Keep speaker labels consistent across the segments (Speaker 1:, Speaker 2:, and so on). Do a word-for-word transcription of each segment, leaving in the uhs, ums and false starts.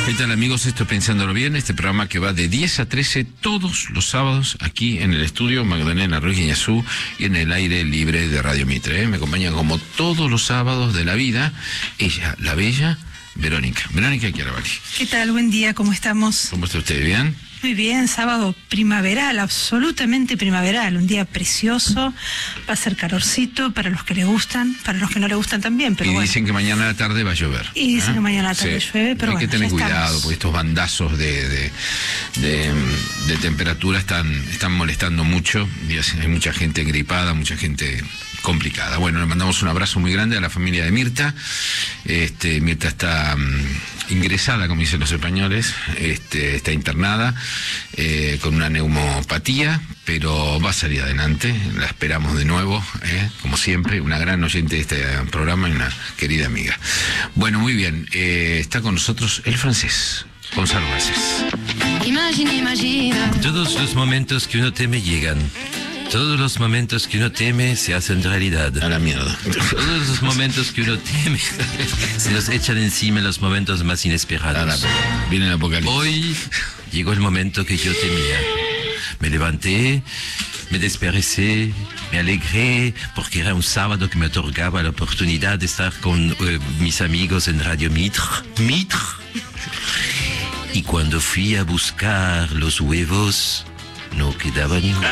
Speaker 1: ¿Qué tal, amigos? Esto es Pensándolo Bien, este programa que va de diez a trece todos los sábados aquí en el estudio Magdalena Ruiz Guiñazú y en el aire libre de Radio Mitre. ¿eh? Me acompaña como todos los sábados de la vida ella, la bella Verónica. Verónica Chiaravalli.
Speaker 2: ¿Qué tal? Buen día, ¿cómo estamos?
Speaker 1: ¿Cómo está usted? ¿Bien?
Speaker 2: Muy bien, sábado primaveral, absolutamente primaveral, un día precioso, va a ser calorcito para los que le gustan, para los que no le gustan también, pero
Speaker 1: y
Speaker 2: bueno.
Speaker 1: dicen que mañana a la tarde va a llover.
Speaker 2: Y dicen
Speaker 1: ¿eh?
Speaker 2: que mañana a la tarde
Speaker 1: sí.
Speaker 2: llueve, pero
Speaker 1: hay
Speaker 2: bueno,
Speaker 1: que tener
Speaker 2: ya
Speaker 1: cuidado,
Speaker 2: estamos.
Speaker 1: porque estos bandazos de, de, de, de temperatura están, están molestando mucho, y hay mucha gente gripada, mucha gente complicada. Bueno, le mandamos un abrazo muy grande a la familia de Mirta. Este, Mirta está um, ingresada, como dicen los españoles, este, está internada eh, con una neumopatía, pero va a salir adelante. La esperamos de nuevo, eh, como siempre, una gran oyente de este programa y una querida amiga. Bueno, muy bien, eh, está con nosotros el francés, Gonzalo Garcés.
Speaker 3: Imagina, imagina.
Speaker 4: Todos los momentos que uno teme llegan. Todos los momentos que uno teme se hacen realidad.
Speaker 1: A la mierda.
Speaker 4: Todos los momentos que uno teme se nos echan encima en los momentos más inesperados.
Speaker 1: A la... Viene el apocalipsis.
Speaker 4: Hoy llegó el momento que yo temía. Me levanté, me desperecé, me alegré porque era un sábado que me otorgaba la oportunidad de estar con eh, mis amigos en Radio Mitre. Mitre. Y cuando fui a buscar los huevos, no quedaba ninguno.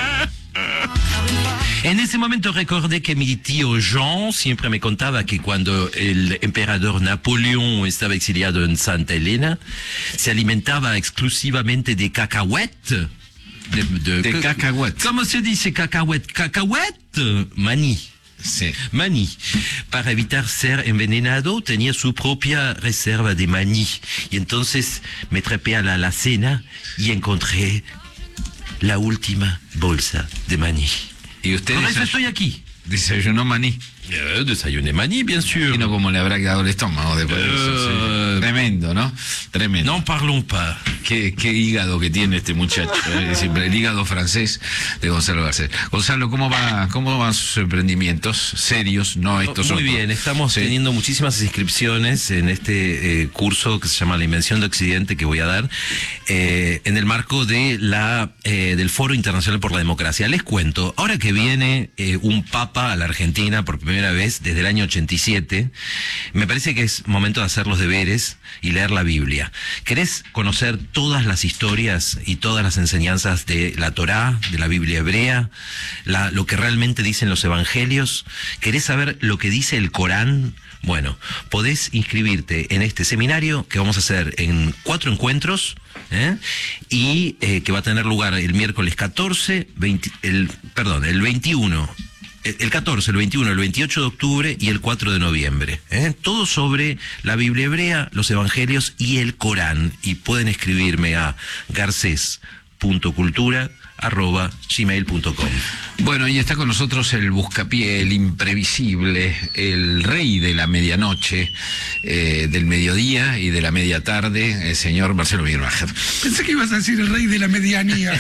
Speaker 4: En ese momento recordé que mi tío Jean siempre me contaba que cuando el emperador Napoleón estaba exiliado en Santa Elena, se alimentaba exclusivamente de cacahuete. De, de,
Speaker 1: de cacahuete.
Speaker 4: ¿Cómo se dice cacahuete? Cacahuete. Maní.
Speaker 1: Sí.
Speaker 4: Maní. Para evitar ser envenenado, tenía su propia reserva de maní. Y entonces me trepé a la alacena y encontré la última bolsa de maní.
Speaker 1: ¿Y usted
Speaker 4: Por eso
Speaker 1: desay...
Speaker 4: estoy aquí.
Speaker 1: desayunó maní?
Speaker 4: Eh, desayuné maní, bien sûr.
Speaker 1: Y no como le habrá quedado el estómago después de eso.
Speaker 4: Uh,
Speaker 1: sí. Tremendo, ¿no? Tremendo.
Speaker 4: No parlons pas.
Speaker 1: Qué, qué hígado que tiene este muchacho. ¿eh? Siempre el hígado francés de Gonzalo Garcés. Gonzalo, ¿cómo va, cómo van sus emprendimientos serios? No estos
Speaker 4: Muy
Speaker 1: otros.
Speaker 4: bien, estamos
Speaker 1: ¿Sí?
Speaker 4: teniendo muchísimas inscripciones en este eh, curso que se llama La Invención de Occidente, que voy a dar eh, en el marco de la eh, del Foro Internacional por la Democracia. Les cuento, ahora que viene eh, un papa a la Argentina por primera vez desde el año ochenta y siete, me parece que es momento de hacer los deberes y leer la Biblia. ¿Querés conocer todas las historias y todas las enseñanzas de la Torá, de la Biblia hebrea, la, lo que realmente dicen los evangelios? ¿Querés saber lo que dice el Corán? Bueno, podés inscribirte en este seminario que vamos a hacer en cuatro encuentros, ¿eh? y eh, que va a tener lugar el miércoles catorce, veinte, el, perdón, el veintiuno, el catorce, el veintiuno, el veintiocho de octubre y el cuatro de noviembre. ¿eh? Todo sobre la Biblia hebrea, los evangelios y el Corán. Y pueden escribirme a garces punto cultura arroba gmail punto com.
Speaker 1: Bueno, y está con nosotros el buscapié, el imprevisible, el rey de la medianoche, eh, del mediodía y de la media tarde, el señor Marcelo Birbacher.
Speaker 5: Pensé que ibas a decir el rey de la medianía.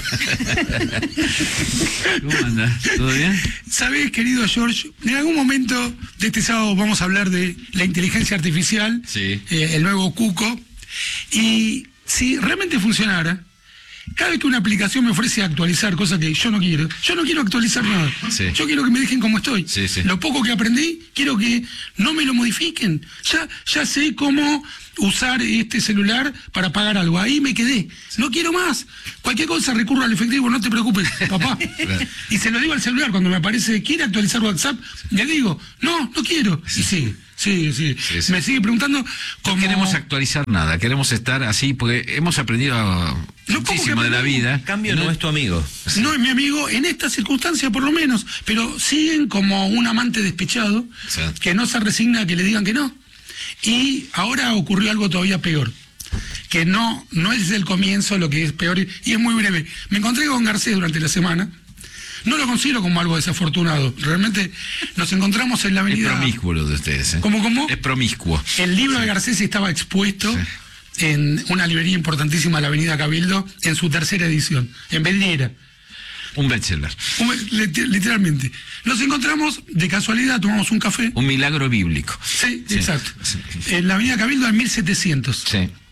Speaker 1: ¿Cómo andas? ¿Todo bien?
Speaker 5: Sabés, querido George, en algún momento de este sábado vamos a hablar de la inteligencia artificial,
Speaker 1: Sí.
Speaker 5: eh, el nuevo Cuco, y si realmente funcionara, cada vez que una aplicación me ofrece actualizar, cosa que yo no quiero, yo no quiero actualizar nada.
Speaker 1: Sí.
Speaker 5: Yo quiero que me dejen como estoy.
Speaker 1: Sí, sí.
Speaker 5: Lo poco que aprendí, quiero que no me lo modifiquen. Ya, ya sé cómo usar este celular para pagar algo. Ahí me quedé. No quiero más. Cualquier cosa recurro al efectivo, no te preocupes, papá. Y se lo digo al celular cuando me aparece, ¿quiere actualizar WhatsApp? Le digo, no, no quiero. Y sí. Sí, sí,
Speaker 1: Sí, sí.
Speaker 5: Me sigue preguntando cómo...
Speaker 1: No queremos actualizar nada, queremos estar así, porque hemos aprendido
Speaker 5: Lo poco
Speaker 1: muchísimo
Speaker 5: que
Speaker 1: de la
Speaker 5: aprendí.
Speaker 1: vida.
Speaker 4: Cambio no es tu amigo.
Speaker 5: No es mi amigo en esta circunstancia por lo menos, pero siguen como un amante despechado,
Speaker 1: Sí.
Speaker 5: que no se resigna a que le digan que no. Y ahora ocurrió algo todavía peor, que no, no es el comienzo lo que es peor, y es muy breve. Me encontré con Garcés durante la semana. No lo considero como algo desafortunado. Realmente nos encontramos en la
Speaker 1: Es
Speaker 5: avenida...
Speaker 1: promiscuo lo de ustedes. ¿eh?
Speaker 5: ¿Cómo, cómo?
Speaker 1: Es promiscuo.
Speaker 5: El libro de Garcés estaba expuesto
Speaker 1: Sí.
Speaker 5: en una librería importantísima de la avenida Cabildo, en su tercera edición, en Vidriera.
Speaker 1: Un bestseller.
Speaker 5: Un- lit- Literalmente. Nos encontramos de casualidad, tomamos un café.
Speaker 1: Un milagro bíblico.
Speaker 5: Sí,
Speaker 1: Sí.
Speaker 5: exacto.
Speaker 1: Sí.
Speaker 5: En la avenida Cabildo en mil setecientos.
Speaker 1: Sí.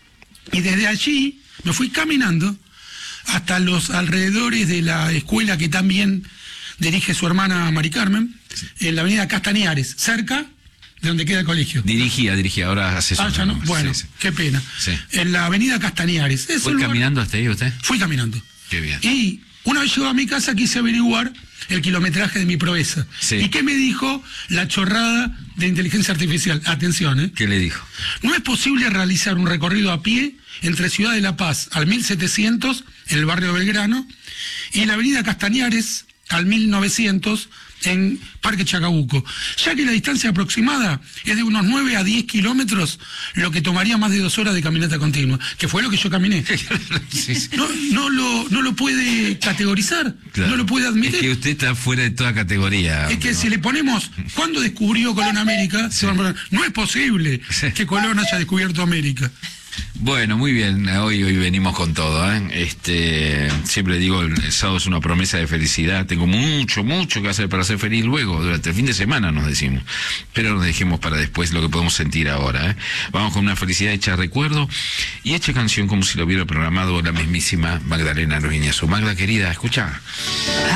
Speaker 5: Y desde allí me fui caminando hasta los alrededores de la escuela que también dirige su hermana Mari Carmen, en la avenida Castañares, cerca de donde queda el colegio.
Speaker 1: Dirigía, dirigía, ahora hace
Speaker 5: Ah, ya no, bueno,
Speaker 1: sí, sí.
Speaker 5: qué pena.
Speaker 1: Sí.
Speaker 5: En la avenida Castañares. Es
Speaker 1: ¿Fue
Speaker 5: un lugar-
Speaker 1: caminando hasta ahí usted?
Speaker 5: Fui caminando.
Speaker 1: Qué bien.
Speaker 5: Y una vez llegó a mi casa quise averiguar el kilometraje de mi Proeza.
Speaker 1: Sí.
Speaker 5: ¿Y qué me dijo la chorrada de inteligencia artificial? Atención, ¿eh?
Speaker 1: ¿Qué le dijo?
Speaker 5: No es posible realizar un recorrido a pie entre Ciudad de La Paz al mil setecientos, en el barrio Belgrano, y la avenida Castañares al mil novecientos, en Parque Chacabuco, ya que la distancia aproximada es de unos nueve a diez kilómetros, lo que tomaría más de dos horas de caminata continua, que fue lo que yo caminé.
Speaker 1: Sí, sí.
Speaker 5: No, no, lo, no lo puede categorizar,
Speaker 1: Claro.
Speaker 5: no lo puede admitir.
Speaker 1: Es que usted está fuera de toda categoría.
Speaker 5: Es que
Speaker 1: ¿no?
Speaker 5: si le ponemos ¿cuándo descubrió Colón América? Se van a poner, no es posible
Speaker 1: Sí.
Speaker 5: que Colón haya descubierto América.
Speaker 1: Bueno, muy bien, hoy hoy venimos con todo, ¿eh? Este, siempre digo, el, el sábado es una promesa de felicidad, tengo mucho, mucho que hacer para ser feliz luego, durante el fin de semana nos decimos, pero nos dejemos para después lo que podemos sentir ahora, ¿eh? Vamos con una felicidad hecha recuerdo y hecha canción como si lo hubiera programado la mismísima Magdalena Ruiñazo. Magda querida, escucha.